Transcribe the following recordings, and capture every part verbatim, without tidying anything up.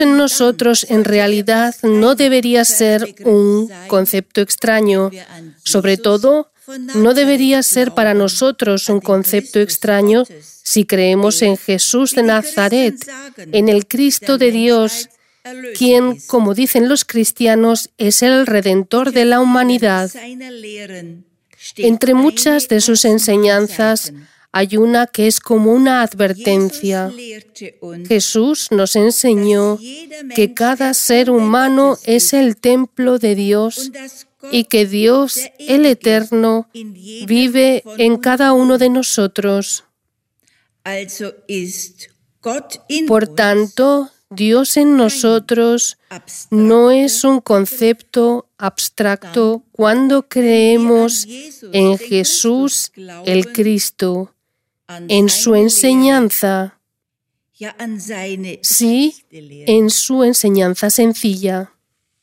en nosotros en realidad no debería ser un concepto extraño. Sobre todo, no debería ser para nosotros un concepto extraño si creemos en Jesús de Nazaret, en el Cristo de Dios, quien, como dicen los cristianos, es el Redentor de la humanidad. Entre muchas de sus enseñanzas hay una que es como una advertencia. Jesús nos enseñó que cada ser humano es el templo de Dios y que Dios, el Eterno, vive en cada uno de nosotros. Por tanto, Dios en nosotros no es un concepto abstracto cuando creemos en Jesús, el Cristo, en su enseñanza, sí, en su enseñanza sencilla.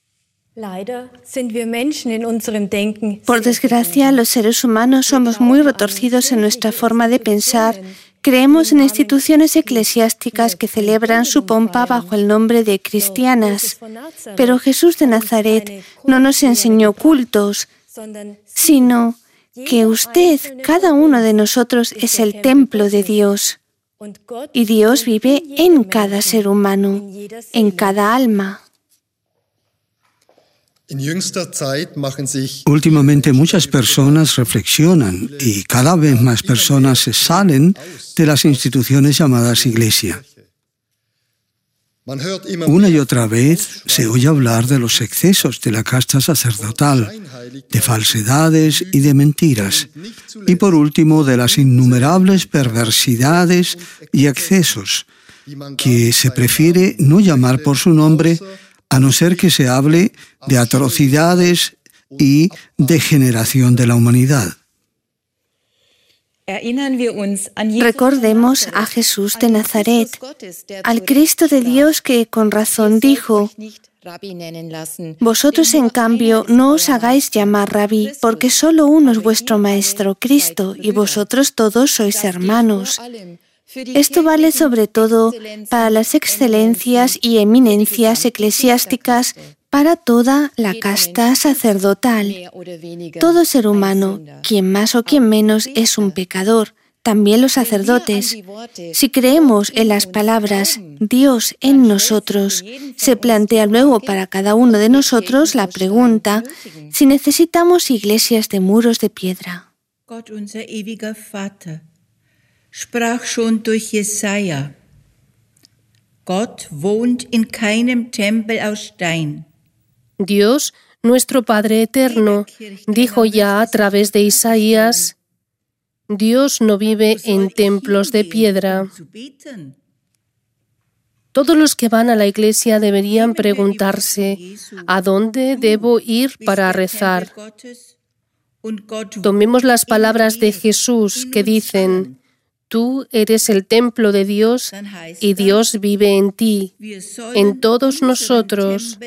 Por desgracia, los seres humanos somos muy retorcidos en nuestra forma de pensar. Creemos en instituciones eclesiásticas que celebran su pompa bajo el nombre de cristianas. Pero Jesús de Nazaret no nos enseñó cultos, sino que usted, cada uno de nosotros, es el templo de Dios. Y Dios vive en cada ser humano, en cada alma. Últimamente muchas personas reflexionan y cada vez más personas se salen de las instituciones llamadas iglesia. Una y otra vez se oye hablar de los excesos de la casta sacerdotal, de falsedades y de mentiras, y por último de las innumerables perversidades y excesos que se prefiere no llamar por su nombre, a no ser que se hable de atrocidades y degeneración de la humanidad. Recordemos a Jesús de Nazaret, al Cristo de Dios que con razón dijo: vosotros, en cambio, no os hagáis llamar rabí, porque solo uno es vuestro Maestro, Cristo, y vosotros todos sois hermanos. Esto vale sobre todo para las excelencias y eminencias eclesiásticas, para toda la casta sacerdotal. Todo ser humano, quien más o quien menos, es un pecador, también los sacerdotes. Si creemos en las palabras Dios en nosotros, se plantea luego para cada uno de nosotros la pregunta si necesitamos iglesias de muros de piedra. Sprach schon durch Jesaja: Gott wohnt in keinem Tempel aus Stein. Dios, nuestro Padre eterno, dijo ya a través de Isaías: Dios no vive en templos de piedra. Todos los que van a la iglesia deberían preguntarse: ¿a dónde debo ir para rezar? Tomemos las palabras de Jesús que dicen: tú eres el templo de Dios y Dios vive en ti, en todos nosotros.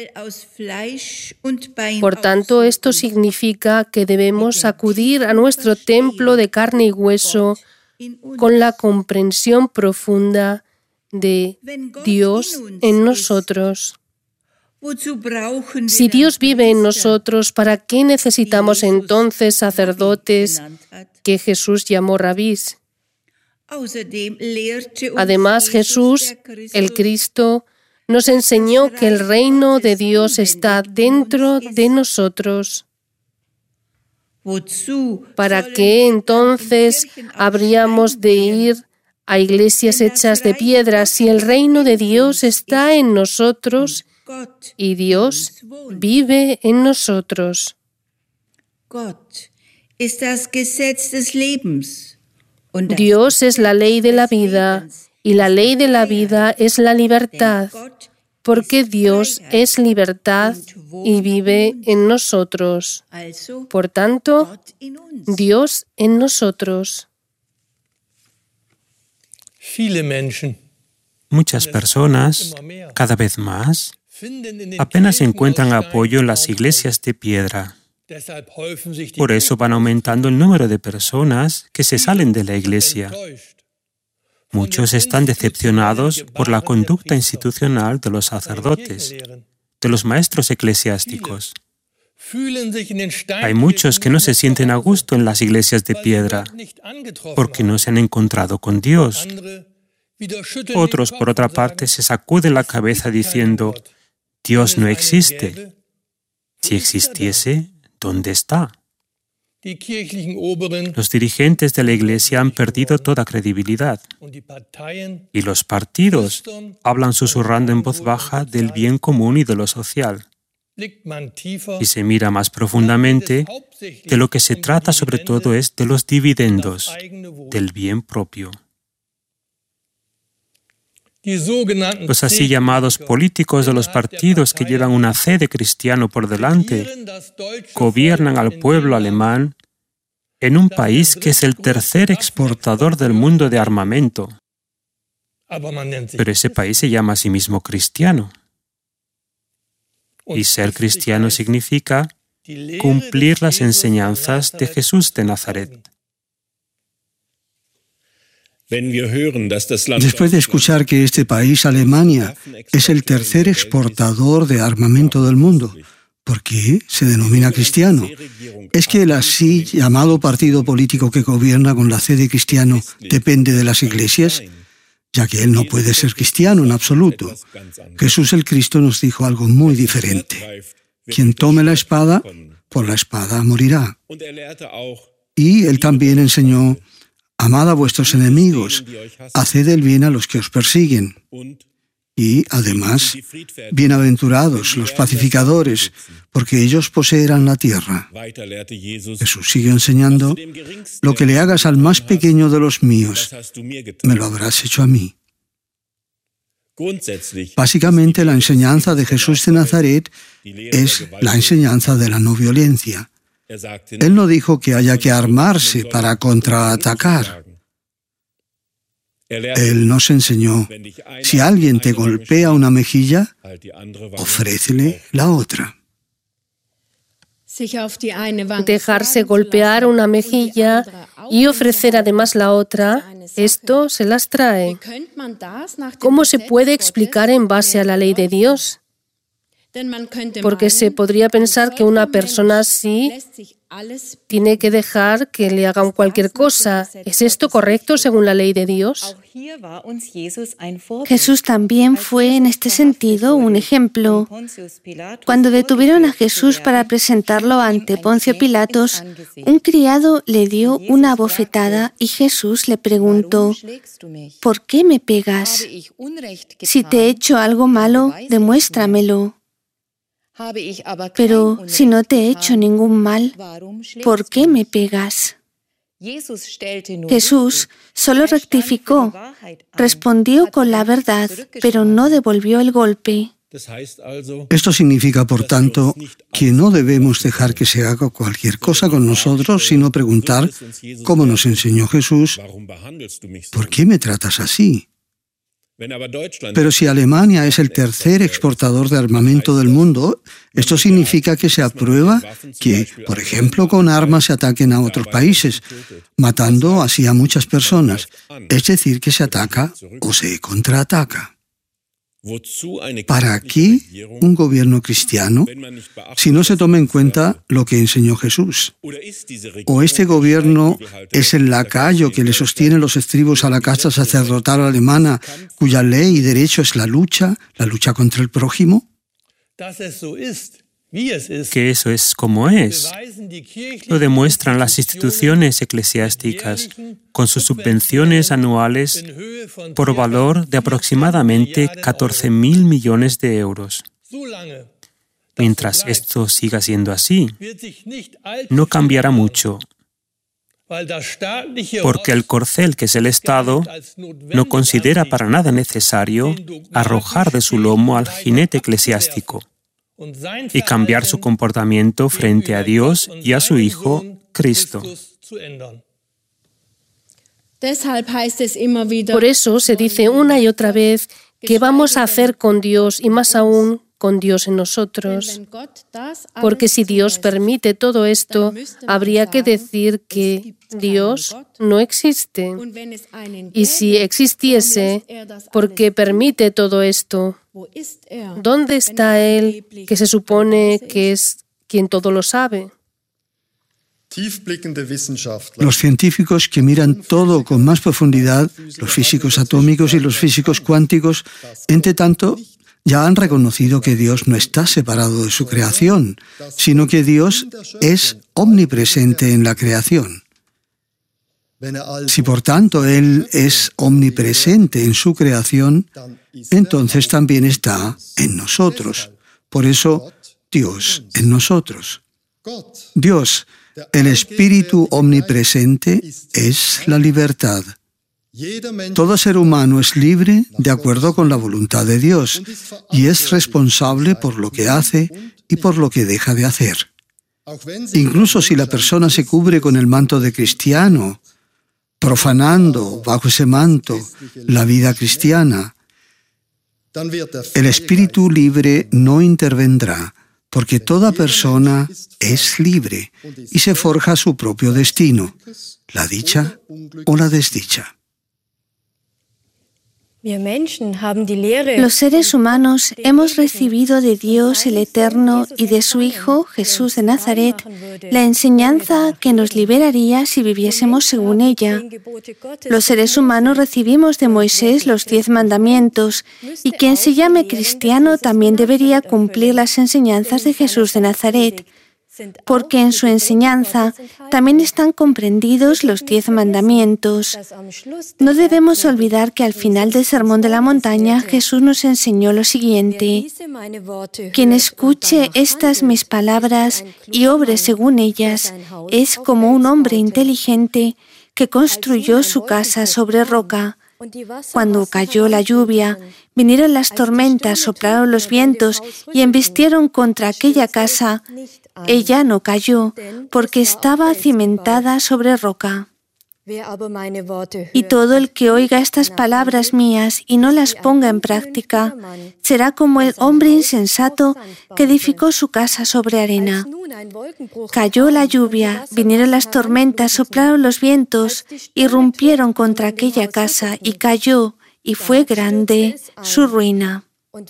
Por tanto, esto significa que debemos acudir a nuestro templo de carne y hueso con la comprensión profunda de Dios en nosotros. Si Dios vive en nosotros, ¿para qué necesitamos entonces sacerdotes que Jesús llamó rabís? Además, Jesús, el Cristo, nos enseñó que el reino de Dios está dentro de nosotros. ¿Para qué entonces habríamos de ir a iglesias hechas de piedra si el reino de Dios está en nosotros y Dios vive en nosotros? Dios es la ley de la vida, y la ley de la vida es la libertad, porque Dios es libertad y vive en nosotros. Por tanto, Dios en nosotros. Muchas personas, cada vez más, apenas encuentran apoyo en las iglesias de piedra. Por eso van aumentando el número de personas que se salen de la iglesia. Muchos están decepcionados por la conducta institucional de los sacerdotes, de los maestros eclesiásticos. Hay muchos que no se sienten a gusto en las iglesias de piedra porque no se han encontrado con Dios. Otros, por otra parte, se sacuden la cabeza diciendo, Dios no existe. Si existiese, ¿dónde está? Los dirigentes de la Iglesia han perdido toda credibilidad y los partidos hablan susurrando en voz baja del bien común y de lo social. Si se mira más profundamente, de lo que se trata sobre todo es de los dividendos, del bien propio. Los así llamados políticos de los partidos que llevan una fe de cristiano por delante gobiernan al pueblo alemán en un país que es el tercer exportador del mundo de armamento. Pero ese país se llama a sí mismo cristiano. Y ser cristiano significa cumplir las enseñanzas de Jesús de Nazaret. Después de escuchar que este país, Alemania, es el tercer exportador de armamento del mundo, ¿por qué se denomina cristiano? ¿Es que el así llamado partido político que gobierna con la fe de cristiano depende de las iglesias? Ya que él no puede ser cristiano en absoluto. Jesús el Cristo nos dijo algo muy diferente. Quien tome la espada, por la espada morirá. Y él también enseñó, amad a vuestros enemigos, haced el bien a los que os persiguen. Y, además, bienaventurados los pacificadores, porque ellos poseerán la tierra. Jesús siguió enseñando, lo que le hagas al más pequeño de los míos, me lo habrás hecho a mí. Básicamente, la enseñanza de Jesús de Nazaret es la enseñanza de la no violencia. Él no dijo que haya que armarse para contraatacar. Él nos enseñó, si alguien te golpea una mejilla, ofrécele la otra. Dejarse golpear una mejilla y ofrecer además la otra, esto se las trae. ¿Cómo se puede explicar en base a la ley de Dios? Porque se podría pensar que una persona así tiene que dejar que le hagan cualquier cosa. ¿Es esto correcto según la ley de Dios? Jesús también fue en este sentido un ejemplo. Cuando detuvieron a Jesús para presentarlo ante Poncio Pilatos, un criado le dio una bofetada y Jesús le preguntó, ¿por qué me pegas? Si te he hecho algo malo, demuéstramelo. Pero si no te he hecho ningún mal, ¿por qué me pegas? Jesús solo rectificó, respondió con la verdad, pero no devolvió el golpe. Esto significa, por tanto, que no debemos dejar que se haga cualquier cosa con nosotros, sino preguntar, como nos enseñó Jesús, ¿por qué me tratas así? Pero si Alemania es el tercer exportador de armamento del mundo, esto significa que se aprueba que, por ejemplo, con armas se ataquen a otros países, matando así a muchas personas. Es decir, que se ataca o se contraataca. ¿Para qué un gobierno cristiano si no se toma en cuenta lo que enseñó Jesús? ¿O este gobierno es el lacayo que le sostiene los estribos a la casta sacerdotal alemana, cuya ley y derecho es la lucha, la lucha contra el prójimo? Que eso es como es. Lo demuestran las instituciones eclesiásticas con sus subvenciones anuales por valor de aproximadamente catorce mil millones de euros. Mientras esto siga siendo así, no cambiará mucho, porque el corcel, que es el Estado, no considera para nada necesario arrojar de su lomo al jinete eclesiástico y cambiar su comportamiento frente a Dios y a su Hijo, Cristo. Por eso se dice una y otra vez qué vamos a hacer con Dios y más aún con Dios en nosotros. Porque si Dios permite todo esto, habría que decir que Dios no existe. Y si existiese, ¿por qué permite todo esto? ¿Dónde está Él, que se supone que es quien todo lo sabe? Los científicos que miran todo con más profundidad, los físicos atómicos y los físicos cuánticos, entre tanto, ya han reconocido que Dios no está separado de su creación, sino que Dios es omnipresente en la creación. Si por tanto Él es omnipresente en su creación, entonces también está en nosotros. Por eso, Dios en nosotros. Dios, el Espíritu omnipresente, es la libertad. Todo ser humano es libre de acuerdo con la voluntad de Dios y es responsable por lo que hace y por lo que deja de hacer. Incluso si la persona se cubre con el manto de cristiano, profanando bajo ese manto la vida cristiana, el espíritu libre no intervendrá, porque toda persona es libre y se forja su propio destino, la dicha o la desdicha. Los seres humanos hemos recibido de Dios el Eterno y de su Hijo, Jesús de Nazaret, la enseñanza que nos liberaría si viviésemos según ella. Los seres humanos recibimos de Moisés los diez mandamientos, y quien se llame cristiano también debería cumplir las enseñanzas de Jesús de Nazaret, porque en su enseñanza también están comprendidos los diez mandamientos. No debemos olvidar que al final del Sermón de la Montaña Jesús nos enseñó lo siguiente: quien escuche estas mis palabras y obre según ellas es como un hombre inteligente que construyó su casa sobre roca. Cuando cayó la lluvia, vinieron las tormentas, soplaron los vientos y embistieron contra aquella casa. Ella no cayó, porque estaba cimentada sobre roca. Y todo el que oiga estas palabras mías y no las ponga en práctica, será como el hombre insensato que edificó su casa sobre arena. Cayó la lluvia, vinieron las tormentas, soplaron los vientos, irrumpieron contra aquella casa y cayó, y fue grande su ruina.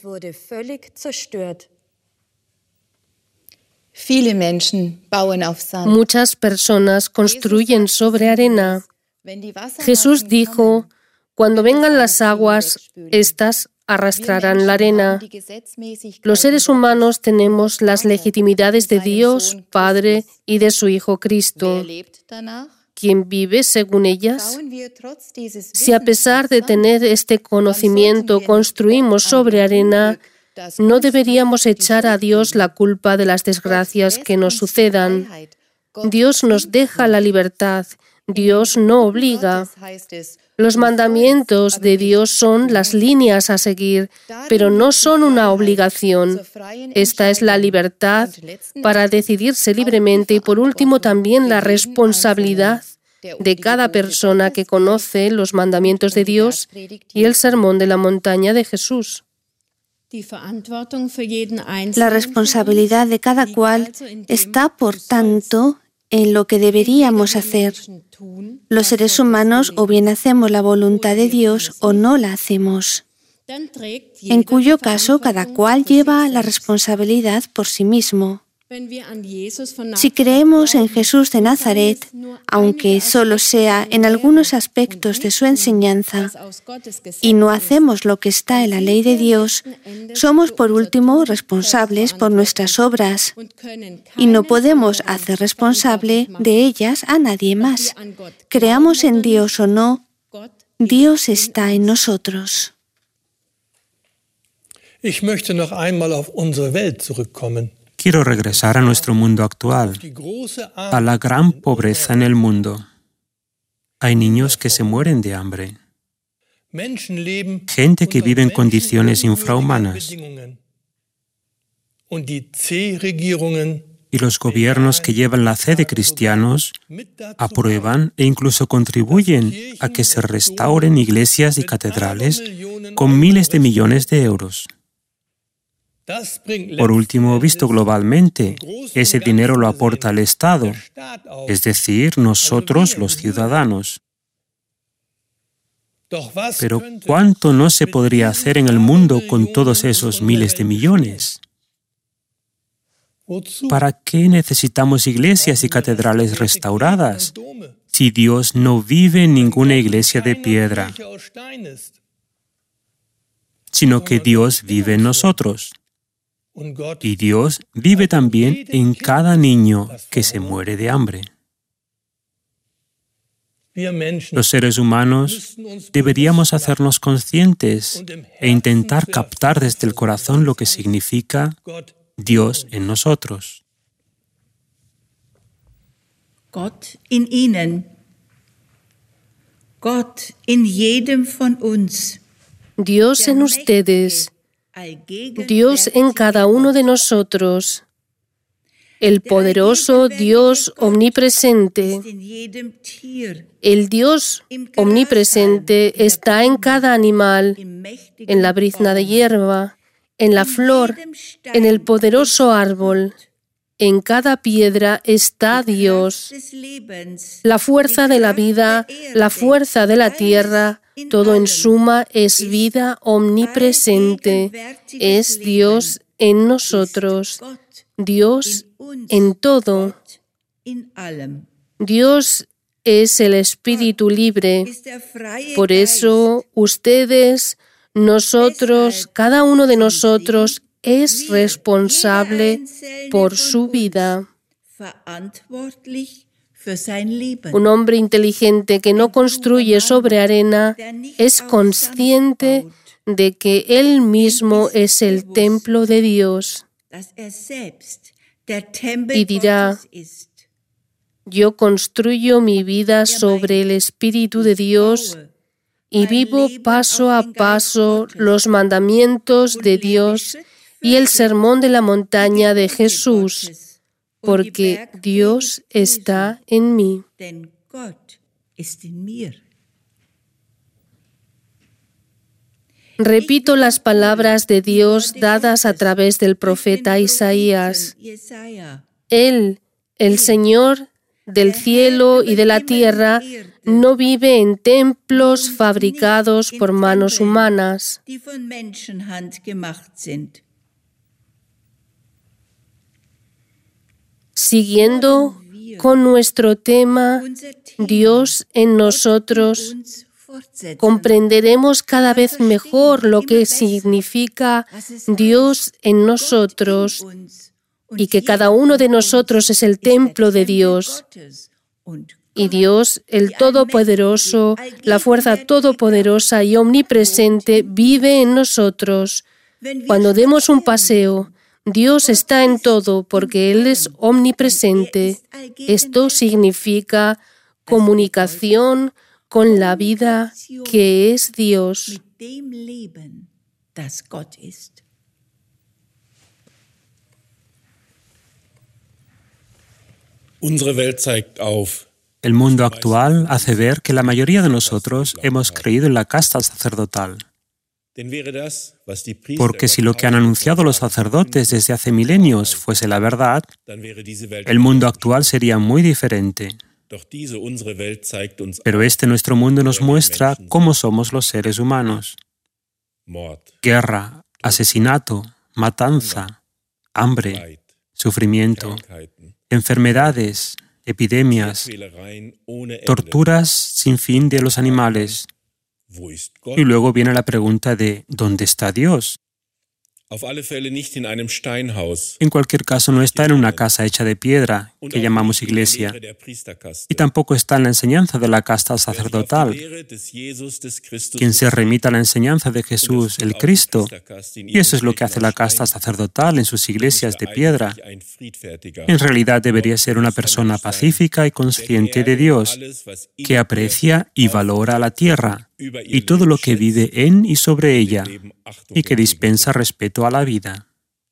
Muchas personas construyen sobre arena. Jesús dijo: cuando vengan las aguas, éstas arrastrarán la arena. Los seres humanos tenemos las legitimidades de Dios, Padre, y de su Hijo Cristo. ¿Quién vive según ellas? Si a pesar de tener este conocimiento construimos sobre arena, no deberíamos echar a Dios la culpa de las desgracias que nos sucedan. Dios nos deja la libertad. Dios no obliga. Los mandamientos de Dios son las líneas a seguir, pero no son una obligación. Esta es la libertad para decidirse libremente y, por último, también la responsabilidad de cada persona que conoce los mandamientos de Dios y el sermón de la montaña de Jesús. La responsabilidad de cada cual está, por tanto, en lo que deberíamos hacer. Los seres humanos o bien hacemos la voluntad de Dios o no la hacemos, en cuyo caso cada cual lleva la responsabilidad por sí mismo. Si creemos en Jesús de Nazaret, aunque solo sea en algunos aspectos de su enseñanza, y no hacemos lo que está en la ley de Dios, somos por último responsables por nuestras obras y no podemos hacer responsable de ellas a nadie más. Creamos en Dios o no, Dios está en nosotros. Ich möchte noch einmal auf unsere Welt zurückkommen. Quiero regresar a nuestro mundo actual, a la gran pobreza en el mundo. Hay niños que se mueren de hambre, gente que vive en condiciones infrahumanas, y los gobiernos que llevan la fe de cristianos aprueban e incluso contribuyen a que se restauren iglesias y catedrales con miles de millones de euros. Por último, visto globalmente, ese dinero lo aporta el Estado, es decir, nosotros los ciudadanos. Pero ¿cuánto no se podría hacer en el mundo con todos esos miles de millones? ¿Para qué necesitamos iglesias y catedrales restauradas si Dios no vive en ninguna iglesia de piedra, sino que Dios vive en nosotros? Y Dios vive también en cada niño que se muere de hambre. Los seres humanos deberíamos hacernos conscientes e intentar captar desde el corazón lo que significa Dios en nosotros. Gott in ihnen, Gott in jedem von uns. Dios en ustedes, Dios en cada uno de nosotros, el poderoso Dios omnipresente. El Dios omnipresente está en cada animal, en la brizna de hierba, en la flor, en el poderoso árbol. En cada piedra está Dios. La fuerza de la vida, la fuerza de la tierra, todo en suma es vida omnipresente. Es Dios en nosotros. Dios en todo. Dios es el espíritu libre. Por eso, ustedes, nosotros, cada uno de nosotros es responsable por su vida. Un hombre inteligente que no construye sobre arena es consciente de que él mismo es el templo de Dios. Y dirá: yo construyo mi vida sobre el Espíritu de Dios y vivo paso a paso los mandamientos de Dios y el sermón de la montaña de Jesús, porque Dios está en mí. Repito las palabras de Dios dadas a través del profeta Isaías. Él, el Señor del cielo y de la tierra, no vive en templos fabricados por manos humanas. Siguiendo con nuestro tema, Dios en nosotros, comprenderemos cada vez mejor lo que significa Dios en nosotros y que cada uno de nosotros es el templo de Dios. Y Dios, el Todopoderoso, la fuerza todopoderosa y omnipresente, vive en nosotros. Cuando demos un paseo, Dios está en todo porque Él es omnipresente. Esto significa comunicación con la vida que es Dios. El mundo actual hace ver que la mayoría de nosotros hemos creído en la casta sacerdotal. Porque si lo que han anunciado los sacerdotes desde hace milenios fuese la verdad, el mundo actual sería muy diferente. Pero este nuestro mundo nos muestra cómo somos los seres humanos. Guerra, asesinato, matanza, hambre, sufrimiento, enfermedades, epidemias, torturas sin fin de los animales. Y luego viene la pregunta de ¿dónde está Dios? En cualquier caso, no está en una casa hecha de piedra, que llamamos iglesia, y tampoco está en la enseñanza de la casta sacerdotal. Quien se remita a la enseñanza de Jesús, el Cristo, y eso es lo que hace la casta sacerdotal en sus iglesias de piedra, en realidad debería ser una persona pacífica y consciente de Dios, que aprecia y valora la tierra, y todo lo que vive en y sobre ella, y que dispensa respeto a la vida.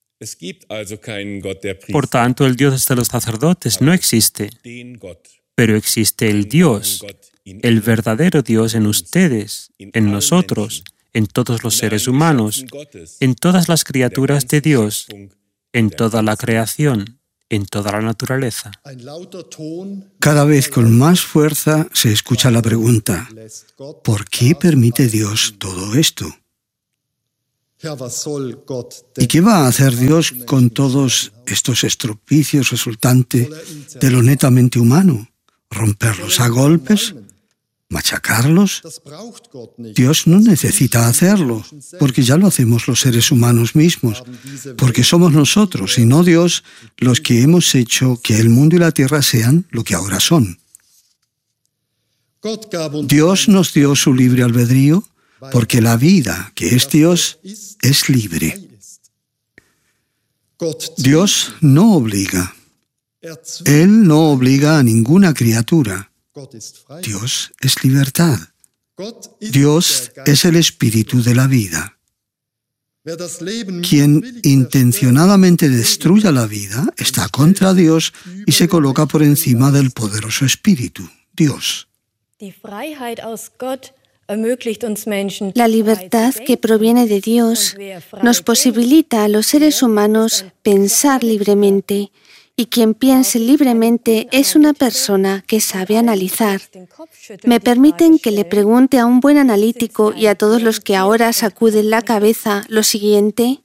Por tanto, el Dios de los sacerdotes no existe, pero existe el Dios, el verdadero Dios en ustedes, en nosotros, en todos los seres humanos, en todas las criaturas de Dios, en toda la creación, en toda la naturaleza. Cada vez con más fuerza se escucha la pregunta, ¿por qué permite Dios todo esto? ¿Y qué va a hacer Dios con todos estos estropicios resultantes de lo netamente humano? ¿Romperlos a golpes? ¿Machacarlos? Dios no necesita hacerlo, porque ya lo hacemos los seres humanos mismos, porque somos nosotros y no Dios los que hemos hecho que el mundo y la tierra sean lo que ahora son. Dios nos dio su libre albedrío, porque la vida, que es Dios, es libre. Dios no obliga. Él no obliga a ninguna criatura. Dios es libertad. Dios es el espíritu de la vida. Quien intencionadamente destruya la vida está contra Dios y se coloca por encima del poderoso espíritu, Dios. La libertad que proviene de Dios nos posibilita a los seres humanos pensar libremente, y quien piense libremente es una persona que sabe analizar. ¿Me permiten que le pregunte a un buen analítico y a todos los que ahora sacuden la cabeza lo siguiente?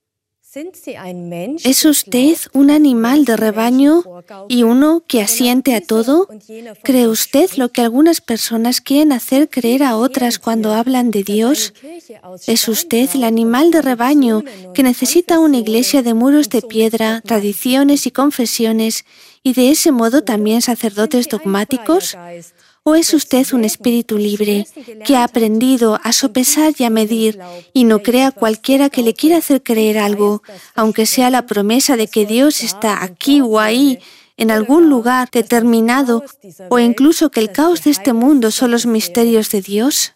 ¿Es usted un animal de rebaño y uno que asiente a todo? ¿Cree usted lo que algunas personas quieren hacer creer a otras cuando hablan de Dios? ¿Es usted el animal de rebaño que necesita una iglesia de muros de piedra, tradiciones y confesiones, y de ese modo también sacerdotes dogmáticos? ¿O es usted un espíritu libre que ha aprendido a sopesar y a medir y no cree a cualquiera que le quiera hacer creer algo, aunque sea la promesa de que Dios está aquí o ahí, en algún lugar determinado, o incluso que el caos de este mundo son los misterios de Dios?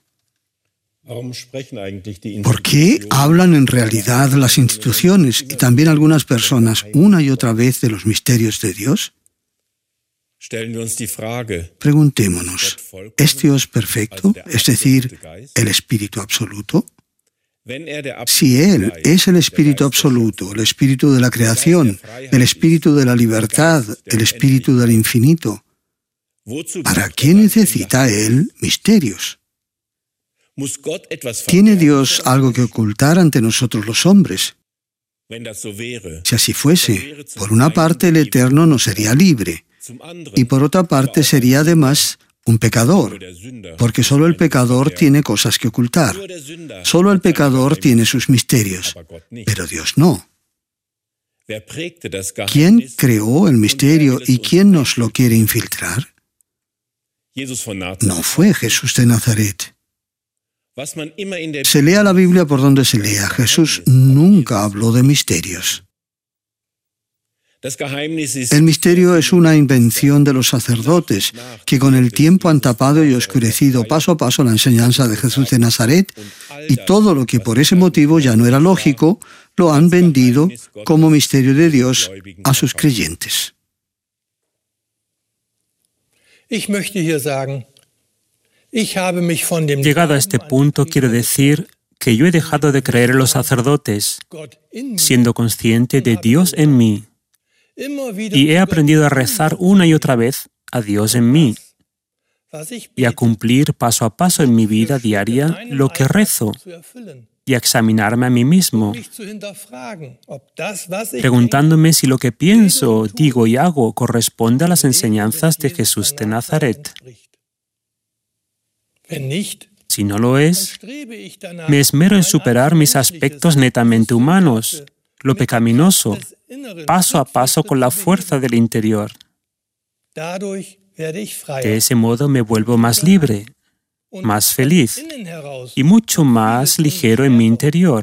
¿Por qué hablan en realidad las instituciones y también algunas personas una y otra vez de los misterios de Dios? Preguntémonos, ¿es Dios perfecto, es decir, el Espíritu Absoluto? Si Él es el Espíritu Absoluto, el Espíritu de la creación, el Espíritu de la libertad, el Espíritu del infinito, ¿para qué necesita Él misterios? ¿Tiene Dios algo que ocultar ante nosotros los hombres? Si así fuese, por una parte el Eterno no sería libre, y por otra parte sería además un pecador, porque solo el pecador tiene cosas que ocultar. Solo el pecador tiene sus misterios, pero Dios no. ¿Quién creó el misterio y quién nos lo quiere infiltrar? No fue Jesús de Nazaret. Se lea la Biblia por donde se lea, Jesús nunca habló de misterios. El misterio es una invención de los sacerdotes, que con el tiempo han tapado y oscurecido paso a paso la enseñanza de Jesús de Nazaret, y todo lo que por ese motivo ya no era lógico, lo han vendido como misterio de Dios a sus creyentes. Llegado a este punto, quiero decir que yo he dejado de creer en los sacerdotes, siendo consciente de Dios en mí. Y he aprendido a rezar una y otra vez a Dios en mí y a cumplir paso a paso en mi vida diaria lo que rezo y a examinarme a mí mismo, preguntándome si lo que pienso, digo y hago corresponde a las enseñanzas de Jesús de Nazaret. Si no lo es, me esmero en superar mis aspectos netamente humanos, lo pecaminoso, paso a paso con la fuerza del interior. De ese modo me vuelvo más libre, más feliz y mucho más ligero en mi interior.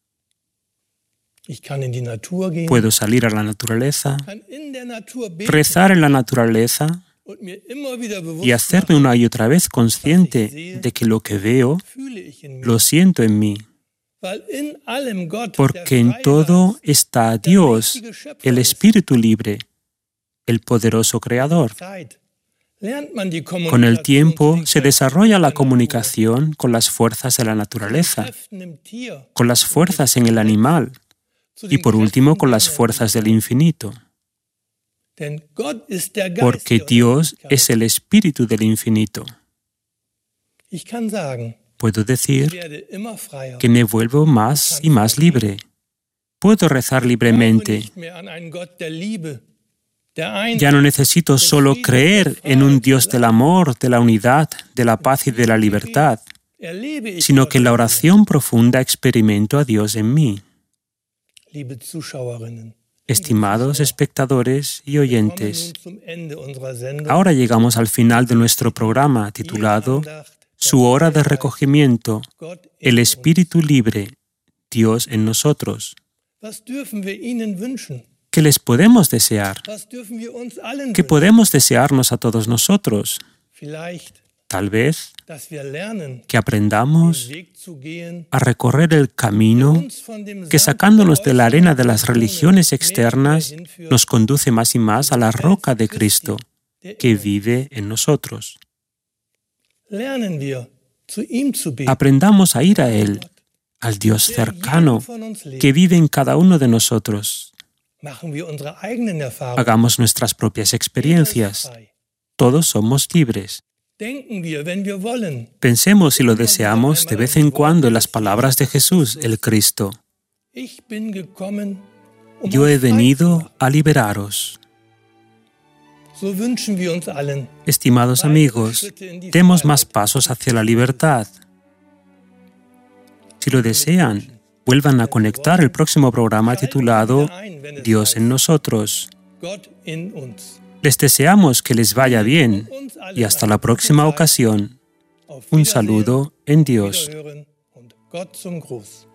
Puedo salir a la naturaleza, rezar en la naturaleza y hacerme una y otra vez consciente de que lo que veo, lo siento en mí. Porque en todo está Dios, el Espíritu libre, el poderoso Creador. Con el tiempo se desarrolla la comunicación con las fuerzas de la naturaleza, con las fuerzas en el animal y por último con las fuerzas del infinito. Porque Dios es el espíritu del infinito. Puedo decir que me vuelvo más y más libre. Puedo rezar libremente. Ya no necesito solo creer en un Dios del amor, de la unidad, de la paz y de la libertad, sino que en la oración profunda experimento a Dios en mí. Estimados espectadores y oyentes, ahora llegamos al final de nuestro programa titulado Su hora de recogimiento, el Espíritu libre, Dios en nosotros. ¿Qué les podemos desear? ¿Qué podemos desearnos a todos nosotros? Tal vez que aprendamos a recorrer el camino que, sacándonos de la arena de las religiones externas, nos conduce más y más a la roca de Cristo, que vive en nosotros. Aprendamos a ir a Él, al Dios cercano, que vive en cada uno de nosotros. Hagamos nuestras propias experiencias. Todos somos libres. Pensemos, si lo deseamos, de vez en cuando en las palabras de Jesús, el Cristo. Yo he venido a liberaros. Estimados amigos, demos más pasos hacia la libertad. Si lo desean, vuelvan a conectar el próximo programa titulado Dios en nosotros. Les deseamos que les vaya bien y hasta la próxima ocasión. Un saludo en Dios. Gott zum Gruß.